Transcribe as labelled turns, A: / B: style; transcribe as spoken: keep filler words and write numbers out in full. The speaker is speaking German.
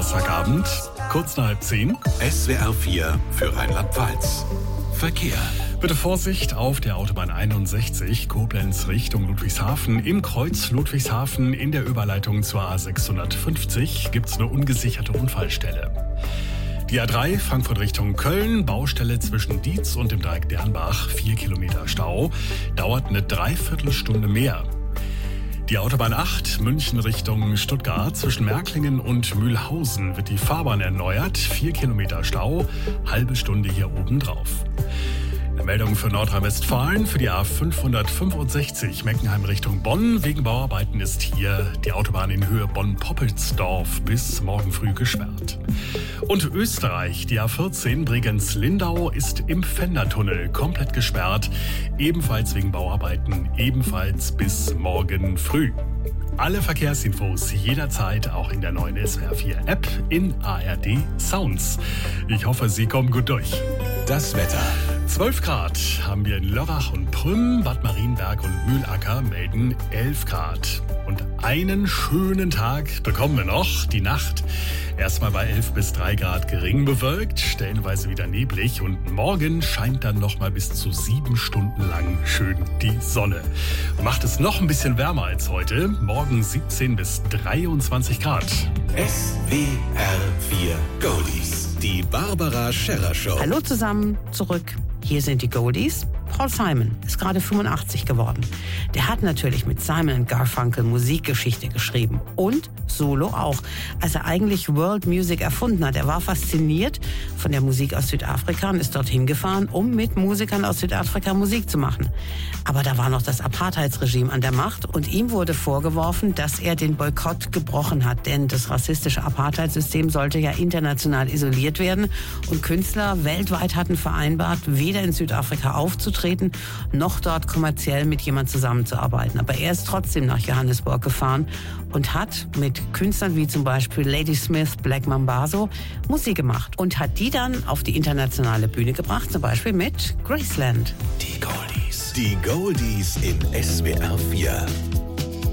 A: Donnerstagabend, kurz nach halb zehn.
B: S W R vier für Rheinland-Pfalz. Verkehr.
A: Bitte Vorsicht auf der Autobahn einundsechzig, Koblenz Richtung Ludwigshafen. Im Kreuz Ludwigshafen in der Überleitung zur A sechshundertfünfzig gibt es eine ungesicherte Unfallstelle. Die A drei Frankfurt Richtung Köln, Baustelle zwischen Dietz und dem Dreieck Dernbach, vier Kilometer Stau, dauert eine Dreiviertelstunde mehr. Die Autobahn acht, München Richtung Stuttgart, zwischen Märklingen und Mühlhausen wird die Fahrbahn erneuert, vier Kilometer Stau, halbe Stunde hier oben drauf. Eine Meldung für Nordrhein-Westfalen für die A fünfhundertfünfundsechzig Meckenheim Richtung Bonn. Wegen Bauarbeiten ist hier die Autobahn in Höhe Bonn-Poppelsdorf bis morgen früh gesperrt. Und Österreich, die A vierzehn Bregenz-Lindau ist im Fendertunnel komplett gesperrt. Ebenfalls wegen Bauarbeiten, ebenfalls bis morgen früh. Alle Verkehrsinfos jederzeit auch in der neuen S W R vier App in A R D Sounds. Ich hoffe, Sie kommen gut durch.
B: Das Wetter.
A: zwölf Grad haben wir in Lörrach und Prüm, Bad Marienberg und Mühlacker melden elf Grad. Und einen schönen Tag bekommen wir noch, die Nacht. Erstmal bei elf bis drei Grad gering bewölkt, stellenweise wieder neblig. Und morgen scheint dann noch mal bis zu sieben Stunden lang schön die Sonne. Macht es noch ein bisschen wärmer als heute. Morgen siebzehn bis dreiundzwanzig Grad.
B: S W R vier Goldies. Die Barbara Scherrer Show.
C: Hallo zusammen, zurück. Hier sind die Goldies. Paul Simon ist gerade fünfundachtzig geworden. Der hat natürlich mit Simon und Garfunkel Musikgeschichte geschrieben. Und Solo auch. Als er eigentlich World Music erfunden hat. Er war fasziniert von der Musik aus Südafrika und ist dorthin gefahren, um mit Musikern aus Südafrika Musik zu machen. Aber da war noch das Apartheidsregime an der Macht und ihm wurde vorgeworfen, dass er den Boykott gebrochen hat. Denn das rassistische Apartheidssystem sollte ja international isoliert werden. Und Künstler weltweit hatten vereinbart, weder in Südafrika aufzutreten, noch dort kommerziell mit jemand zusammenzuarbeiten. Aber er ist trotzdem nach Johannesburg gefahren und hat mit Künstlern wie zum Beispiel Lady Smith, Black Mambazo Musik gemacht und hat die dann auf die internationale Bühne gebracht, zum Beispiel mit Graceland.
B: Die Goldies. Die Goldies in S W R vier.